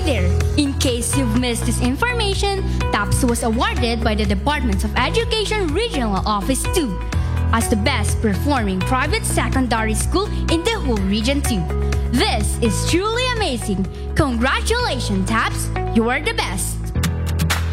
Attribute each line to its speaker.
Speaker 1: there! In case you've missed this information, TAPS was awarded by the Department of Education Regional Office 2 as the best performing private secondary school in the whole Region 2. This is truly amazing! Congratulations, TAPS! You are the best!